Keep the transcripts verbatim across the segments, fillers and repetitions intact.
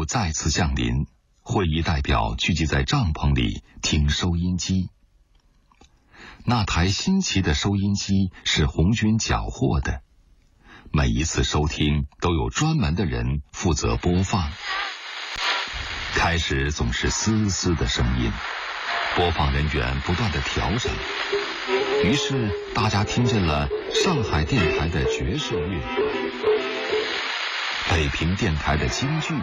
再次降临，会议代表聚集在帐篷里听收音机。那台新奇的收音机是红军缴获的，每一次收听都有专门的人负责播放。开始总是嘶嘶的声音，播放人员不断的调整，于是大家听见了上海电台的爵士乐，北平电台的京剧，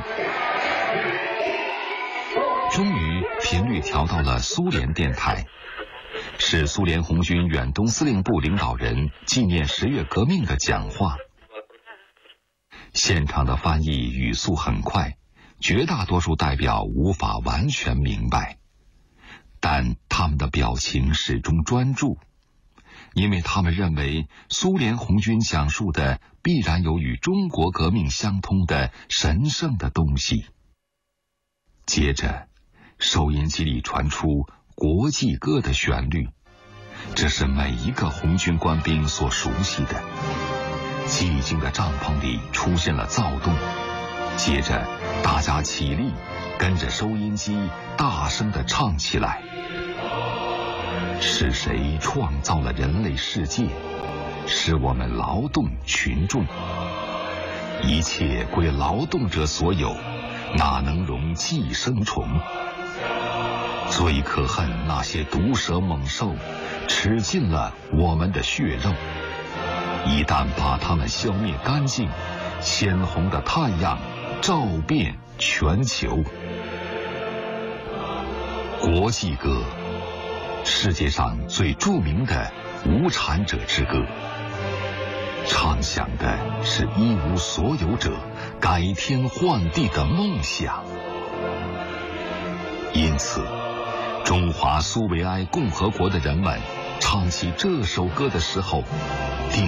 终于频率调到了苏联电台，是苏联红军远东司令部领导人纪念十月革命的讲话。现场的翻译语速很快，绝大多数代表无法完全明白，但他们的表情始终专注，因为他们认为苏联红军讲述的必然有与中国革命相通的神圣的东西。接着，收音机里传出国际歌的旋律，这是每一个红军官兵所熟悉的。寂静的帐篷里出现了躁动，接着大家起立，跟着收音机大声地唱起来。是谁创造了人类世界？是我们劳动群众。一切归劳动者所有，哪能容寄生虫？最可恨那些毒蛇猛兽，吃尽了我们的血肉。一旦把它们消灭干净，鲜红的太阳照遍全球。国际歌，世界上最著名的无产者之歌，唱响的是一无所有者改天换地的梦想。因此，中华苏维埃共和国的人们唱起这首歌的时候，